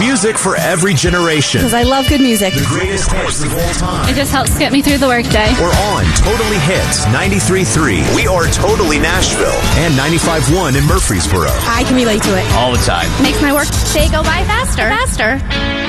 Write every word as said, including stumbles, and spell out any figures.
Music for every generation. Because I love good music. The greatest hits of all time. It just helps get me through the workday. We're on Totally Hits ninety-three point three. We are Totally Nashville and ninety-five point one in Murfreesboro. I can relate to it. All the time. Makes my work day go by faster. Faster.